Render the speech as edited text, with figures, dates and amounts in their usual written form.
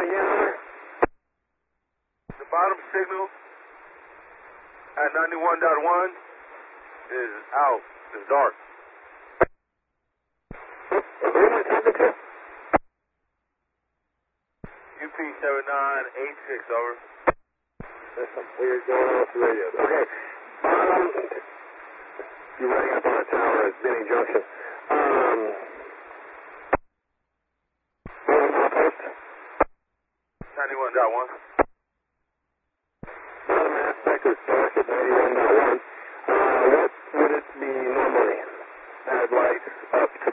again. The bottom signal at 91.1 is out. It's dark. Who am I talking to? UP 7986, over. There's some weird going on with the radio. Okay. You're running up on a tower at Benny Junction. What post? 91.1. Bottom aspect is dark at 91.1. What would it be normally? Add lights up to